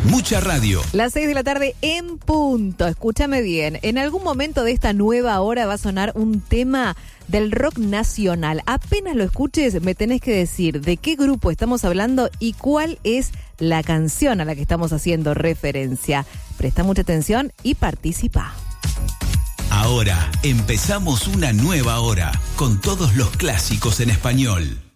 Mucha radio. Las 6 de la tarde en punto. Escúchame bien. En algún momento de esta nueva hora va a sonar un tema del rock nacional. Apenas lo escuches, me tenés que decir de qué grupo estamos hablando y cuál es la canción a la que estamos haciendo referencia. Presta mucha atención y participa. Ahora empezamos una nueva hora con todos los clásicos en español.